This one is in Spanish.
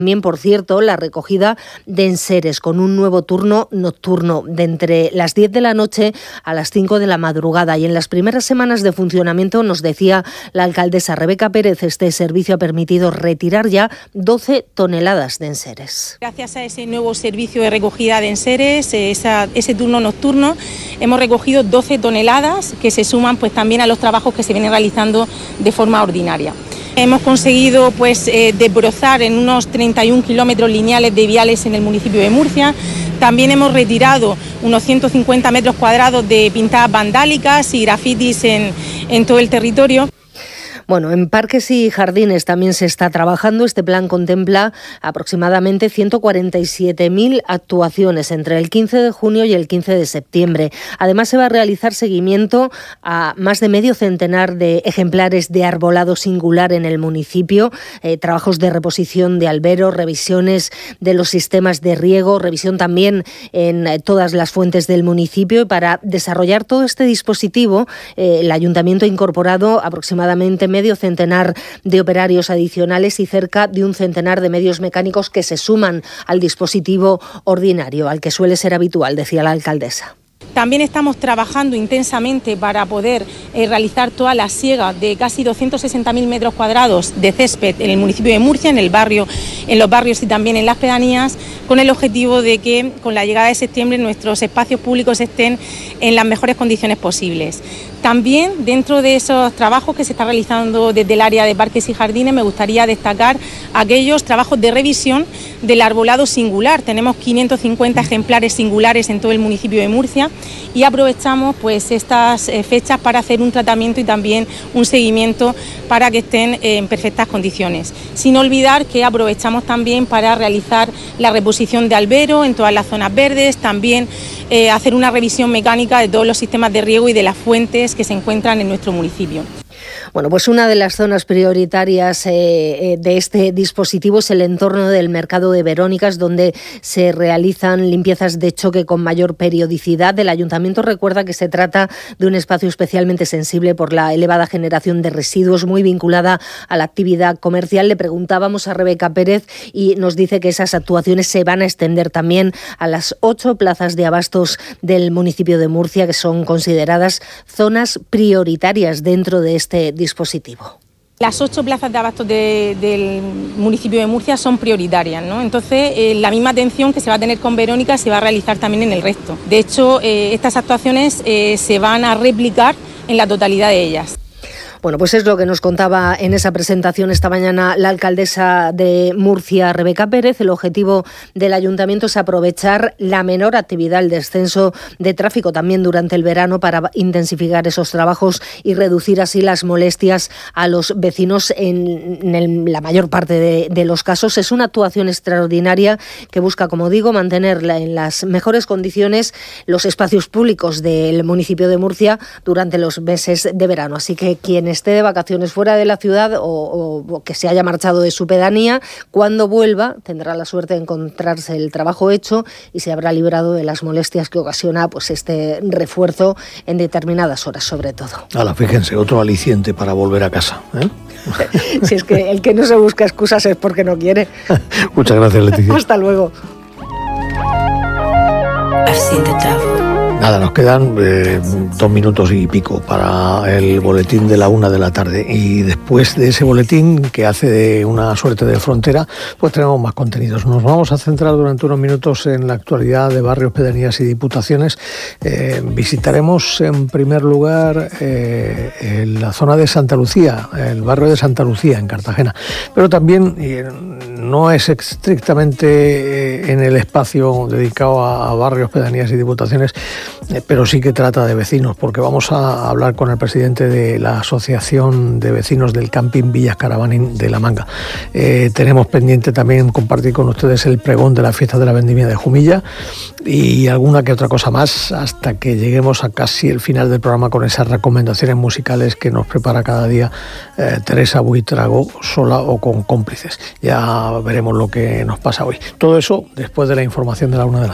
También, por cierto, la recogida de enseres con un nuevo turno nocturno de entre las 10 de la noche a las 5 de la madrugada. Y en las primeras semanas de funcionamiento, nos decía la alcaldesa Rebeca Pérez, este servicio ha permitido retirar ya 12 toneladas de enseres. Gracias a ese nuevo servicio de recogida de enseres, ese turno nocturno, hemos recogido 12 toneladas que se suman pues también a los trabajos que se vienen realizando de forma ordinaria. Hemos conseguido desbrozar en unos 31 kilómetros lineales de viales en el municipio de Murcia. También hemos retirado unos 150 metros cuadrados de pintadas vandálicas y grafitis en todo el territorio. Bueno, en parques y jardines también se está trabajando. Este plan contempla aproximadamente 147.000 actuaciones entre el 15 de junio y el 15 de septiembre. Además, se va a realizar seguimiento a más de medio centenar de ejemplares de arbolado singular en el municipio, trabajos de reposición de alberos, revisiones de los sistemas de riego, revisión también en todas las fuentes del municipio. Y para desarrollar todo este dispositivo, el ayuntamiento ha incorporado aproximadamente medio centenar de operarios adicionales y cerca de un centenar de medios mecánicos que se suman al dispositivo ordinario, al que suele ser habitual, decía la alcaldesa. También estamos trabajando intensamente para poder realizar toda la siega de casi 260.000 metros cuadrados de césped en el municipio de Murcia, en los barrios y también en las pedanías, con el objetivo de que con la llegada de septiembre nuestros espacios públicos estén en las mejores condiciones posibles. También dentro de esos trabajos que se están realizando desde el área de parques y jardines me gustaría destacar aquellos trabajos de revisión del arbolado singular. Tenemos 550 ejemplares singulares en todo el municipio de Murcia y aprovechamos pues estas fechas para hacer un tratamiento y también un seguimiento para que estén en perfectas condiciones. Sin olvidar que aprovechamos también para realizar la reposición de albero en todas las zonas verdes, también hacer una revisión mecánica de todos los sistemas de riego y de las fuentes que se encuentran en nuestro municipio. Bueno, pues una de las zonas prioritarias de este dispositivo es el entorno del mercado de Verónicas, donde se realizan limpiezas de choque con mayor periodicidad. El ayuntamiento recuerda que se trata de un espacio especialmente sensible por la elevada generación de residuos, muy vinculada a la actividad comercial. Le preguntábamos a Rebeca Pérez y nos dice que esas actuaciones se van a extender también a las 8 plazas de abastos del municipio de Murcia, que son consideradas zonas prioritarias dentro de este dispositivo. Las 8 plazas de abastos del municipio de Murcia son prioritarias, ¿no? Entonces, la misma atención que se va a tener con Verónica se va a realizar también en el resto. De hecho, estas actuaciones se van a replicar en la totalidad de ellas. Bueno, pues es lo que nos contaba en esa presentación esta mañana la alcaldesa de Murcia, Rebeca Pérez. El objetivo del ayuntamiento es aprovechar la menor actividad, el descenso de tráfico también durante el verano para intensificar esos trabajos y reducir así las molestias a los vecinos en la mayor parte de los casos. Es una actuación extraordinaria que busca, como digo, mantener en las mejores condiciones los espacios públicos del municipio de Murcia durante los meses de verano. Así que quien esté de vacaciones fuera de la ciudad o que se haya marchado de su pedanía, cuando vuelva tendrá la suerte de encontrarse el trabajo hecho y se habrá librado de las molestias que ocasiona pues este refuerzo en determinadas horas, sobre todo. Fíjense, otro aliciente para volver a casa, ¿eh? Si es que el que no se busca excusas es porque no quiere. Muchas gracias, Leticia. Hasta luego. Nada, nos quedan 2 minutos y pico para el boletín de la 1 de la tarde y después de ese boletín que hace de una suerte de frontera, pues tenemos más contenidos. Nos vamos a centrar durante unos minutos en la actualidad de barrios, pedanías y diputaciones. Visitaremos en primer lugar la zona de Santa Lucía, el barrio de Santa Lucía en Cartagena, pero también no es estrictamente en el espacio dedicado a barrios, pedanías y diputaciones, pero sí que trata de vecinos, porque vamos a hablar con el presidente de la Asociación de Vecinos del Camping Villas Caravaning de La Manga. Tenemos pendiente también compartir con ustedes el pregón de la fiesta de la vendimia de Jumilla y alguna que otra cosa más, hasta que lleguemos a casi el final del programa con esas recomendaciones musicales que nos prepara cada día Teresa Buitrago, sola o con cómplices. Ya veremos lo que nos pasa hoy. Todo eso después de la información de la 1 de la tarde.